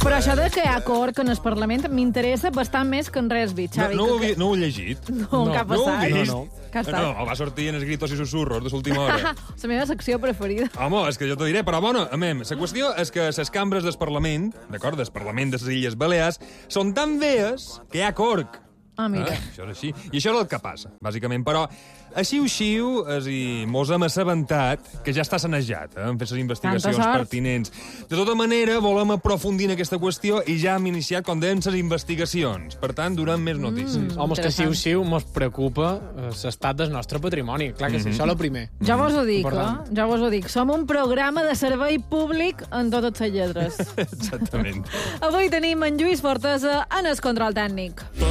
Però això de que hi ha Corc en el Parlament m'interessa bastant més que en res, Xavi. No ho he llegit. No, què ha passat? No. Què ha estat? No, va sortir en els gritos i susurros de l'última hora. La meva secció preferida. Home, és que jo t'ho diré, però bueno, la qüestió és que les cambres del Parlament, d'acord, del Parlament de les Illes Balears, són tan vees que hi ha Corc. Ah, mira. Això és així. I això és el que passa, bàsicament. Però així mos hem assabentat que ja està sanejat, en fer les investigacions pertinents. De tota manera, volem aprofundir en aquesta qüestió i ja hem iniciat, com dèiem, les investigacions. Per tant, durant més notícies. Home, és que sí, mos preocupa l'estat del nostre patrimoni. Clar que sí, això és el primer. Ja vos ho dic, ja vos ho dic. Som un programa de servei públic en totes les lletres. Exactament. Avui tenim en Lluís Fortesa en el control tècnic.